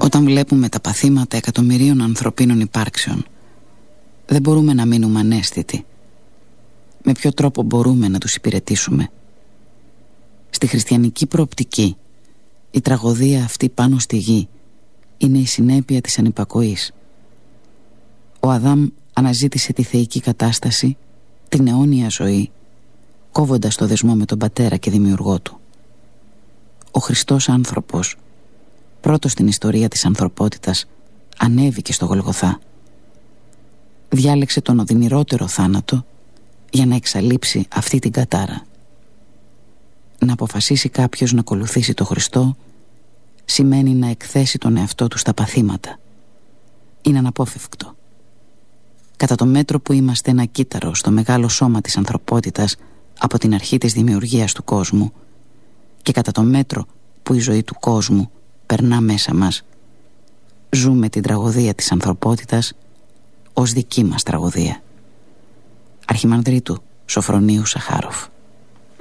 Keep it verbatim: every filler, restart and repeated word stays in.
Όταν βλέπουμε τα παθήματα εκατομμυρίων ανθρωπίνων υπάρξεων, δεν μπορούμε να μείνουμε αναίσθητοι. Με ποιο τρόπο μπορούμε να τους υπηρετήσουμε? Στη χριστιανική προοπτική, η τραγωδία αυτή πάνω στη γη είναι η συνέπεια της ανυπακοής. Ο Αδάμ αναζήτησε τη θεϊκή κατάσταση, την αιώνια ζωή, κόβοντας το δεσμό με τον πατέρα και δημιουργό του. Ο Χριστός άνθρωπος, πρώτος στην ιστορία της ανθρωπότητας, ανέβηκε στο Γολγοθά. Διάλεξε τον οδυνηρότερο θάνατο για να εξαλείψει αυτή την κατάρα. Να αποφασίσει κάποιος να ακολουθήσει τον Χριστό σημαίνει να εκθέσει τον εαυτό του στα παθήματα. Είναι αναπόφευκτο. Κατά το μέτρο που είμαστε ένα κύτταρο στο μεγάλο σώμα της ανθρωπότητας από την αρχή της δημιουργίας του κόσμου και κατά το μέτρο που η ζωή του κόσμου περνά μέσα μας, ζούμε την τραγωδία της ανθρωπότητας ως δική μας τραγωδία. Αρχιμανδρίτου Σοφρονίου Σαχάροφ.